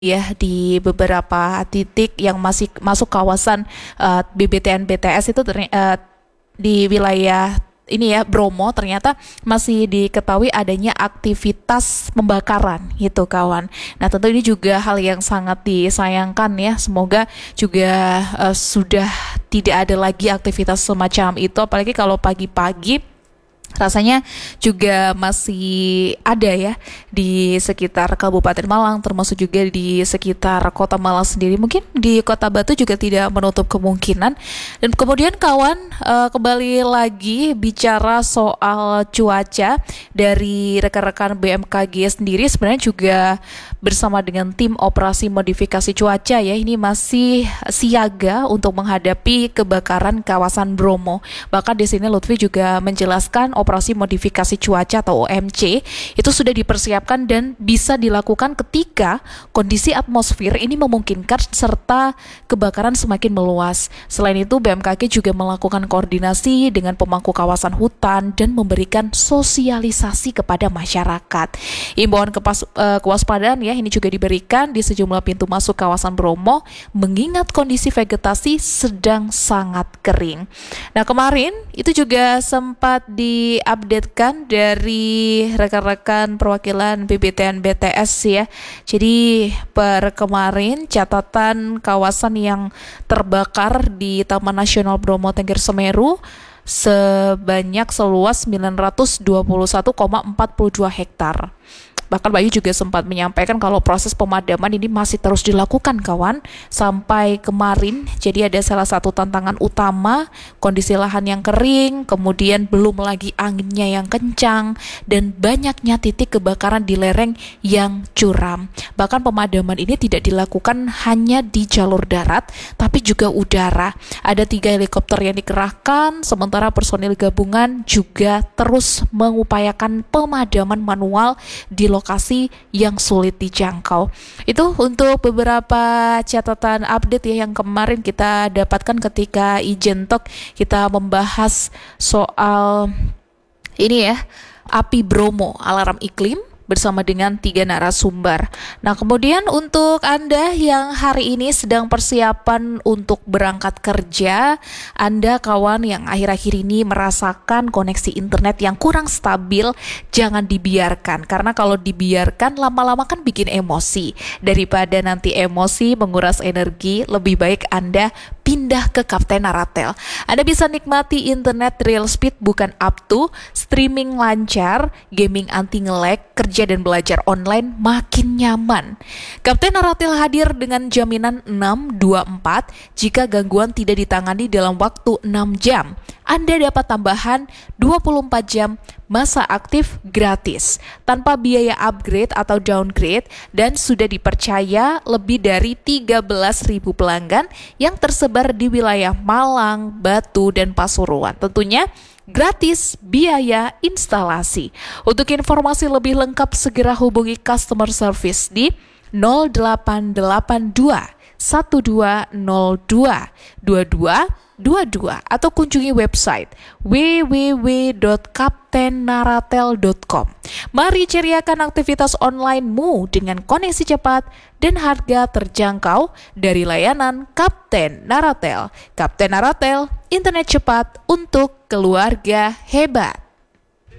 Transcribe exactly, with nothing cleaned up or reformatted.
ya di beberapa titik yang masih masuk kawasan uh, B B T N B T S itu terny- uh, di wilayah ini ya Bromo ternyata masih diketahui adanya aktivitas pembakaran gitu kawan. Nah tentu ini juga hal yang sangat disayangkan ya. Semoga juga uh, sudah tidak ada lagi aktivitas semacam itu, apalagi kalau pagi-pagi rasanya juga masih ada ya di sekitar Kabupaten Malang, termasuk juga di sekitar Kota Malang sendiri. Mungkin di Kota Batu juga tidak menutup kemungkinan. Dan kemudian kawan, uh, kembali lagi bicara soal cuaca dari rekan-rekan B M K G sendiri, sebenarnya juga bersama dengan tim operasi modifikasi cuaca ya, ini masih siaga untuk menghadapi kebakaran kawasan Bromo. Bahkan di sini Lutfi juga menjelaskan operasi modifikasi cuaca atau O M C itu sudah dipersiapkan dan bisa dilakukan ketika kondisi atmosfer ini memungkinkan serta kebakaran semakin meluas. Selain itu B M K G juga melakukan koordinasi dengan pemangku kawasan hutan dan memberikan sosialisasi kepada masyarakat. Imbauan kepas, uh, kewaspadaan ya ini juga diberikan di sejumlah pintu masuk kawasan Bromo mengingat kondisi vegetasi sedang sangat kering. Nah kemarin itu juga sempat di diupdatekan dari rekan-rekan perwakilan B B T N B T S ya. Jadi per kemarin catatan kawasan yang terbakar di Taman Nasional Bromo Tengger Semeru sebanyak seluas sembilan ratus dua puluh satu koma empat dua hektar. Bahkan Bayu juga sempat menyampaikan kalau proses pemadaman ini masih terus dilakukan kawan sampai kemarin. Jadi ada salah satu tantangan utama kondisi lahan yang kering, kemudian belum lagi anginnya yang kencang dan banyaknya titik kebakaran di lereng yang curam. Bahkan pemadaman ini tidak dilakukan hanya di jalur darat tapi juga udara. Ada tiga helikopter yang dikerahkan, sementara personil gabungan juga terus mengupayakan pemadaman manual di lokasi lokasi yang sulit dijangkau. Itu untuk beberapa catatan update ya yang kemarin kita dapatkan ketika Ijen Talk kita membahas soal ini ya, api Bromo, alarm iklim bersama dengan tiga narasumber. Nah kemudian untuk Anda yang hari ini sedang persiapan untuk berangkat kerja, Anda kawan yang akhir-akhir ini merasakan koneksi internet yang kurang stabil, jangan dibiarkan. Karena kalau dibiarkan lama-lama kan bikin emosi. Daripada nanti emosi menguras energi, lebih baik Anda pindah ke Kapten Naratel. Anda bisa nikmati internet real speed bukan up to, streaming lancar, gaming anti nge-lag, kerja dan belajar online makin nyaman. Kapten Naratel hadir dengan jaminan enam dua empat jika gangguan tidak ditangani dalam waktu enam jam. Anda dapat tambahan dua puluh empat jam masa aktif gratis tanpa biaya upgrade atau downgrade dan sudah dipercaya lebih dari tiga belas ribu pelanggan yang tersebar di wilayah Malang, Batu, dan Pasuruan. Tentunya gratis biaya instalasi. Untuk informasi lebih lengkap segera hubungi customer service di nol delapan delapan dua satu dua nol dua dua dua dua dua atau kunjungi website w w w dot kapten naratel dot com. Mari ceriakan aktivitas online-mu dengan koneksi cepat dan harga terjangkau dari layanan Kapten Naratel. Kapten Naratel, internet cepat untuk keluarga hebat.